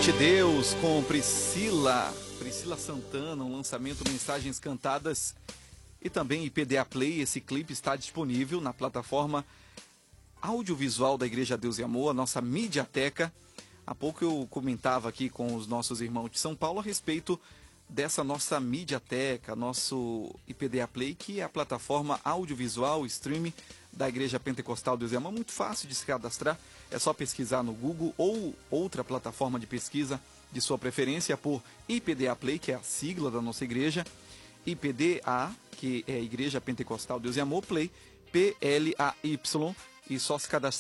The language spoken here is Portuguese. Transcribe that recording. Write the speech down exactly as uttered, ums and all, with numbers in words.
Somente Deus com Priscila, Priscila Santana, um lançamento Mensagens Cantadas e também I P D A Play. Esse clipe está disponível na plataforma audiovisual da Igreja Deus e Amor, a nossa Mediateca. Há pouco eu comentava aqui com os nossos irmãos de São Paulo a respeito dessa nossa Mediateca, nosso I P D A Play, que é a plataforma audiovisual, streaming da Igreja Pentecostal Deus e Amor. Muito fácil de se cadastrar, é só pesquisar no Google ou outra plataforma de pesquisa de sua preferência por I P D A Play, que é a sigla da nossa igreja, I P D A, que é a Igreja Pentecostal Deus e Amor, Play, P L A Y, e só se cadastrar